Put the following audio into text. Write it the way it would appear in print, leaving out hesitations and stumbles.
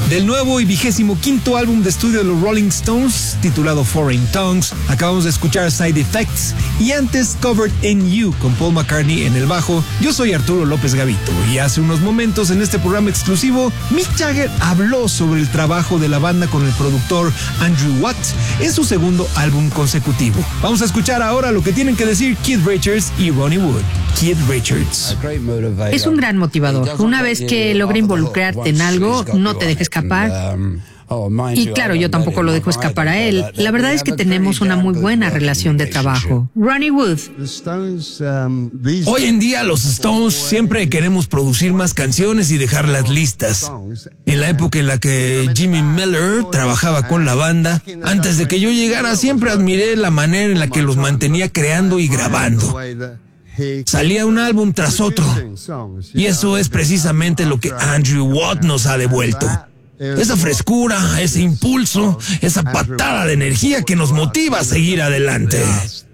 Del nuevo y 25º álbum de estudio de los Rolling Stones, titulado Foreign Tongues, acabamos de escuchar Side Effects y antes Covered in You con Paul McCartney en el bajo. Yo soy Arturo López Gavito y hace unos momentos en este programa exclusivo, Mick Jagger habló sobre el trabajo de la banda con el productor Andrew Watt en su segundo álbum consecutivo. Vamos a escuchar ahora lo que tienen que decir Keith Richards y Ronnie Wood. Keith Richards. Es un gran motivador. Una vez que logra involucrarte en algo, no te deja escapar. Y claro, yo tampoco lo dejo escapar a él. La verdad es que tenemos una muy buena relación de trabajo. Ronnie Wood. Hoy en día los Stones siempre queremos producir más canciones y dejarlas listas. En la época en la que Jimmy Miller trabajaba con la banda, antes de que yo llegara, siempre admiré la manera en la que los mantenía creando y grabando. Salía un álbum tras otro. Y eso es precisamente lo que Andrew Watt nos ha devuelto. Esa frescura, ese impulso, esa patada de energía que nos motiva a seguir adelante.